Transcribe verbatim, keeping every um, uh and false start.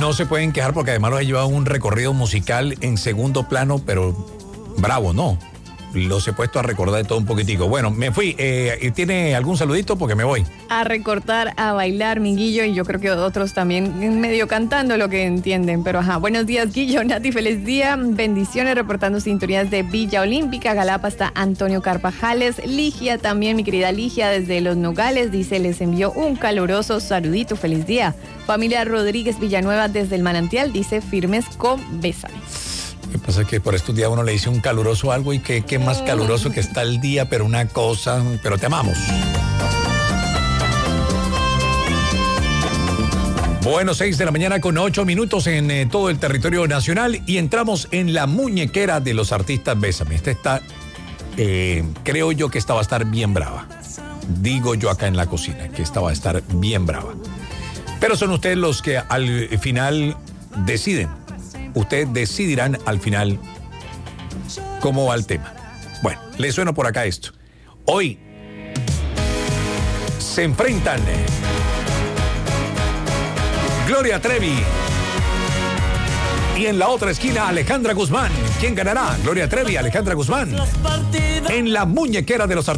no se pueden quejar porque además los he llevado un recorrido musical en segundo plano, pero bravo, ¿no? Los he puesto a recordar de todo un poquitico. Bueno, me fui. Eh, ¿Tiene algún saludito? Porque me voy. A recortar, a bailar, mi Guillo, y yo creo que otros también medio cantando lo que entienden. Pero ajá, buenos días, Guillo, Nati, feliz día. Bendiciones, reportando sintonías de Villa Olímpica. Galapa está Antonio Carvajales. Ligia también, mi querida Ligia, desde Los Nogales, dice, les envió un caluroso saludito, feliz día. Familia Rodríguez Villanueva desde el Manantial, dice, firmes con Bésame. Lo que pasa es que por estos días uno le dice un caluroso algo y que, que más caluroso que está el día, pero una cosa, pero te amamos. Bueno, seis de la mañana con ocho minutos en eh, todo el territorio nacional y entramos en la muñequera de los artistas Bésame. Esta está, eh, creo yo que esta va a estar bien brava. Digo yo acá en la cocina que esta va a estar bien brava. Pero son ustedes los que al final deciden. Ustedes decidirán al final cómo va el tema. Bueno, les sueno por acá esto. Hoy se enfrentan Gloria Trevi y en la otra esquina Alejandra Guzmán. ¿Quién ganará? Gloria Trevi, Alejandra Guzmán. En la muñequera de los artistas.